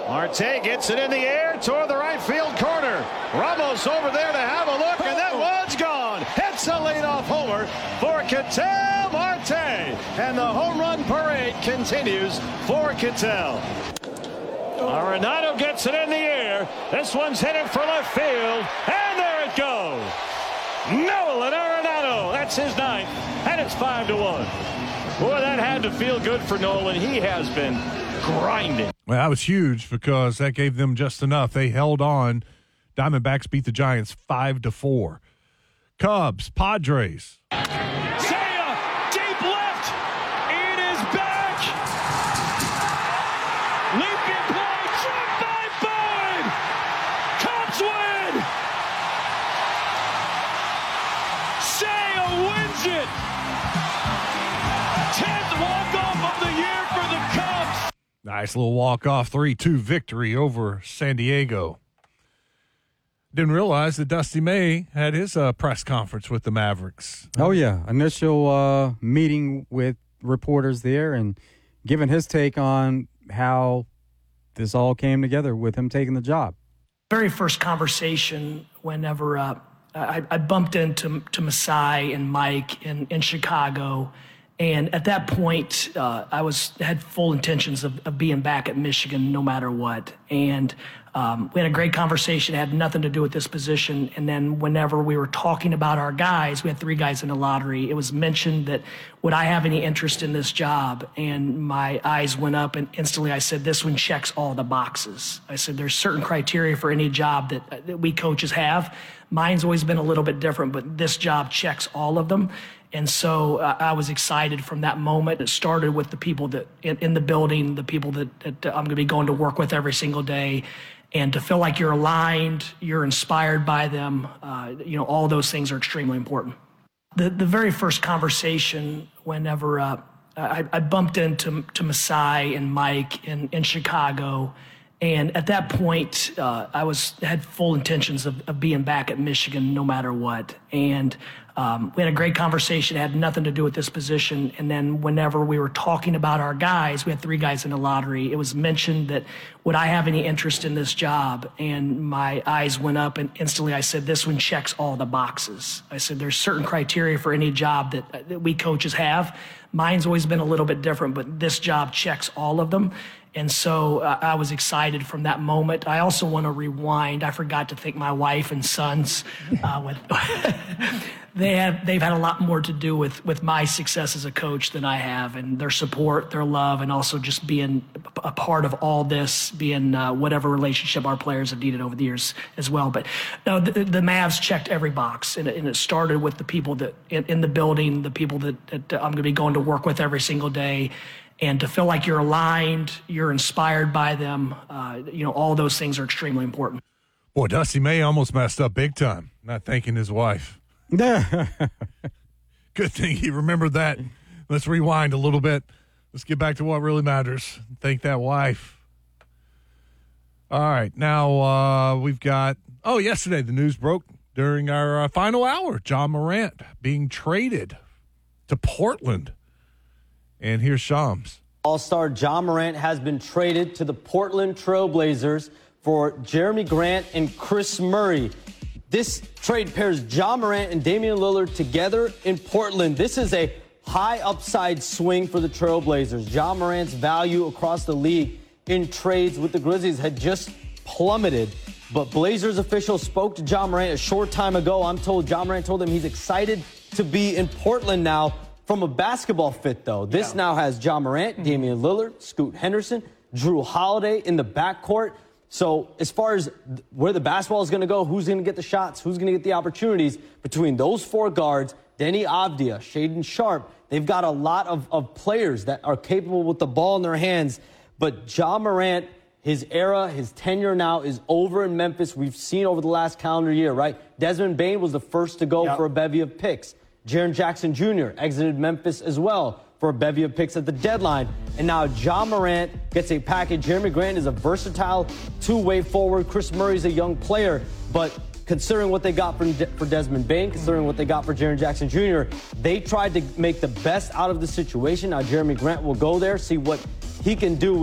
Marte gets it in the air toward the right field corner. Ramos over there to have a look, and that one's gone. It's a leadoff homer for Ketel Marte, and the home run parade continues for Ketel. Arenado gets it in the air. This one's headed for left field, and there it goes. Nolan Arenado, that's his ninth, and it's 5-1. Boy, that had to feel good for Nolan. He has been grinding. Well, that was huge because that gave them just enough. They held on. Diamondbacks beat the Giants 5-4. Cubs, Padres. Seiya, deep left. It is back. Leaping play, struck by Boyd. Cubs win. Seiya wins it. 10th walk-off of the year for the Cubs. Nice little walk-off 3-2 victory over San Diego. Didn't realize that Dusty May had his press conference with the Mavericks. Oh, yeah. Initial meeting with reporters there and giving his take on how this all came together with him taking the job. Very first conversation whenever I bumped into Masai and Mike in Chicago. And at that point, I had full intentions of being back at Michigan no matter what. And we had a great conversation. It had nothing to do with this position. And then whenever we were talking about our guys, we had 3 guys in the lottery. It was mentioned that, would I have any interest in this job? And my eyes went up, and instantly I said, this one checks all the boxes. I said, there's certain criteria for any job that we coaches have. Mine's always been a little bit different, but this job checks all of them. And so I was excited from that moment. It started with the people that in the building, the people that I'm going to be going to work with every single day. And to feel like you're aligned, you're inspired by them, all those things are extremely important. The very first conversation whenever I bumped into Masai and Mike in Chicago. And at that point, I had full intentions of being back at Michigan no matter what. And we had a great conversation. It had nothing to do with this position. And then whenever we were talking about our guys, we had 3 guys in the lottery. It was mentioned that, would I have any interest in this job? And my eyes went up, and instantly I said, this one checks all the boxes. I said, there's certain criteria for any job that we coaches have. Mine's always been a little bit different, but this job checks all of them. And so I was excited from that moment. I also want to rewind. I forgot to thank my wife and sons. They've had a lot more to do with my success as a coach than I have, and their support, their love, and also just being a part of all this, being whatever relationship our players have needed over the years as well. But no, the Mavs checked every box, and it started with the people that in the building, the people that I'm going to be going to work with every single day. And to feel like you're aligned, you're inspired by them, all those things are extremely important. Boy, Dusty May almost messed up big time, not thanking his wife. Good thing he remembered that. Let's rewind a little bit. Let's get back to what really matters. Thank that wife. All right, now we've got, yesterday the news broke during our final hour. Ja Morant being traded to Portland. And here's Shams. All-star Ja Morant has been traded to the Portland Trail Blazers for Jeremy Grant and Chris Murray. This trade pairs Ja Morant and Damian Lillard together in Portland. This is a high upside swing for the Trail Blazers. Ja Morant's value across the league in trades with the Grizzlies had just plummeted. But Blazers officials spoke to Ja Morant a short time ago. I'm told Ja Morant told them he's excited to be in Portland now. From a basketball fit, though, this now has Ja Morant, Damian Lillard, Scoot Henderson, Drew Holiday in the backcourt. So as far as where the basketball is going to go, who's going to get the shots, who's going to get the opportunities between those 4 guards, Denny Avdia, Shaedon Sharpe, they've got a lot of players that are capable with the ball in their hands. But Ja Morant, his era, his tenure now is over in Memphis. We've seen over the last calendar year, right? Desmond Bane was the first to go for a bevy of picks. Jaren Jackson Jr. exited Memphis as well for a bevy of picks at the deadline. And now Ja Morant gets a package. Jeremy Grant is a versatile two-way forward. Chris Murray's a young player. But considering what they got for Desmond Bane, considering what they got for Jaren Jackson Jr., they tried to make the best out of the situation. Now Jeremy Grant will go there, see what he can do